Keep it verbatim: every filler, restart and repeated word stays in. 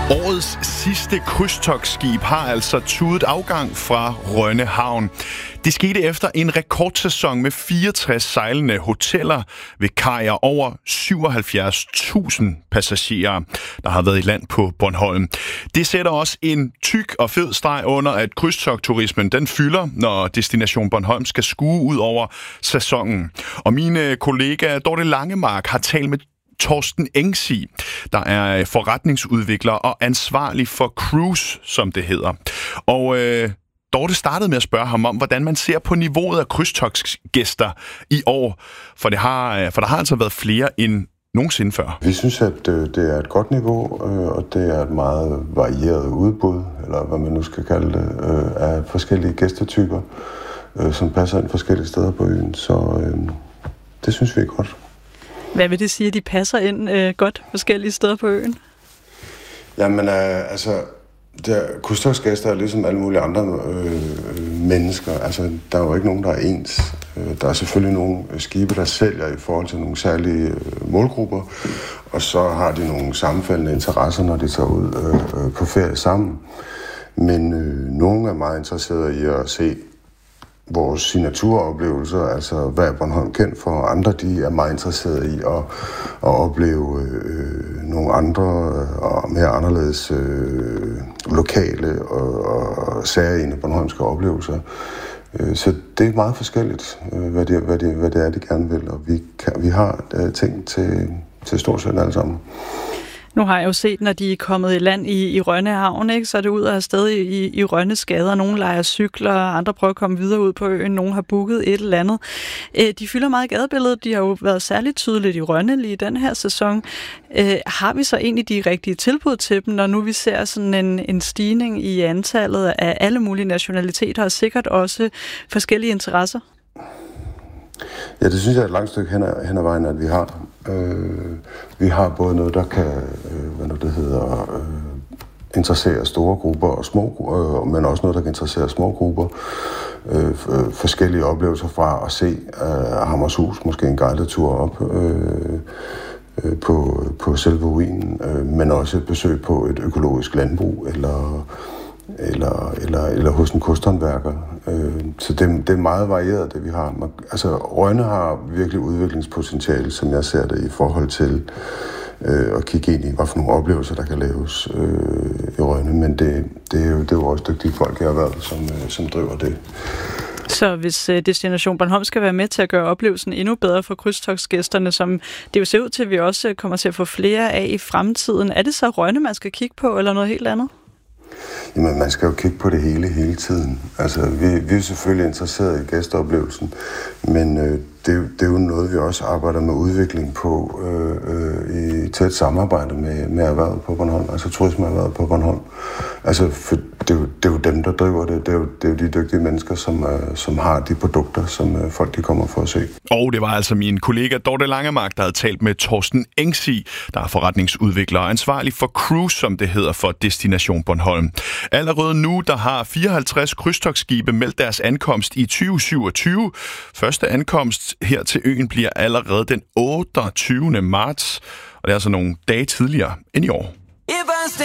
Årets sidste krydstogtskib har altså tudet afgang fra Rønne Havn. Det skete efter en rekordsæson med fireogtres sejlende hoteller ved kajer, over syvoghalvfjerds tusind passagerer, der har været i land på Bornholm. Det sætter også en tyk og fed streg under, at krydstogtturismen den fylder, når Destination Bornholm skal skue ud over sæsonen. Og mine kollega Dorte Langemark har talt med Torsten Engsig, der er forretningsudvikler og ansvarlig for cruise, som det hedder. Og øh, Dorte startede med at spørge ham om, hvordan man ser på niveauet af krydstogtgæster i år, for, det har, for der har altså været flere end nogensinde før. Vi synes, at det er et godt niveau, og det er et meget varieret udbud, eller hvad man nu skal kalde det, af forskellige gæstetyper, som passer ind forskellige steder på øen. Så øh, det synes vi er godt. Hvad vil det sige, at de passer ind øh, godt forskellige steder på øen? Jamen, øh, altså, krydstogtgæster er ligesom alle mulige andre øh, mennesker. Altså, der er jo ikke nogen, der er ens. Øh, der er selvfølgelig nogle skibe, der sælger i forhold til nogle særlige øh, målgrupper, og så har de nogle sammenfaldende interesser, når de tager ud øh, på ferie sammen. Men øh, nogle er meget interesserede i at se vores signaturoplevelser, altså hvad er Bornholm kendt for, andre de er meget interesserede i at, at opleve øh, nogle andre og mere anderledes øh, lokale og, og særegne bornholmske oplevelser. Så det er meget forskelligt, hvad det, hvad det, hvad det er, de gerne vil, og vi, kan, vi har øh, ting til, til stort set alle sammen. Nu har jeg jo set, når de er kommet i land i, i Rønne Havn, ikke, så er det ud af sted i, i Rønnes gader. Nogle leger cykler, andre prøver at komme videre ud på øen, nogle har booket et eller andet. De fylder meget i gadebilledet. De har jo været særligt tydeligt i Rønne lige i den her sæson. Har vi så egentlig de rigtige tilbud til dem, når nu vi ser sådan en, en stigning i antallet af alle mulige nationaliteter, og sikkert også forskellige interesser? Ja, det synes jeg er et langt stykke hen ad, hen ad vejen, at vi har. Øh, vi har både noget, der kan, øh, hvad nu det hedder, øh, interessere store grupper og små, øh, men også noget, der kan interessere små grupper. Øh, forskellige oplevelser fra at se øh, Hammershus, måske en guided tur op øh, øh, på, på selve ruinen, øh, men også et besøg på et økologisk landbrug, eller Eller, eller, eller hos en kusthåndværker. Øh, så det, det er meget varieret, det vi har. Man, altså, Rønne har virkelig udviklingspotentiale, som jeg ser det, i forhold til øh, at kigge ind i, hvad for nogle oplevelser, der kan laves øh, i Rønne. Men det, det, er jo, det er jo også dygtige folk, jeg har været, som, øh, som driver det. Så hvis Destination Bornholm skal være med til at gøre oplevelsen endnu bedre for krydstogtgæsterne, som det jo ser ud til, at vi også kommer til at få flere af i fremtiden, er det så Rønne, man skal kigge på, eller noget helt andet? Jamen, man skal jo kigge på det hele, hele tiden. Altså, vi, vi er selvfølgelig interesserede i gæsteoplevelsen, men øh, det, det er jo noget, vi også arbejder med udvikling på øh, øh, i tæt samarbejde med, med erhvervet på Bornholm, altså turismeerhvervet på Bornholm. Altså, for det, er jo, det er jo dem, der driver det. Det er jo, det er jo de dygtige mennesker, som, øh, som har de produkter, som øh, folk de kommer for at se. Og det var altså min kollega Dorte Langemark, der havde talt med Torsten Engsig, der er forretningsudvikler og ansvarlig for cruise, som det hedder, for Destination Bornholm. Allerede nu, der har fireoghalvtreds krydstogtskibe meldt deres ankomst i tyve syvogtyve. Første ankomst her til øen bliver allerede den otteogtyvende marts, og det er altså nogle dage tidligere end i år.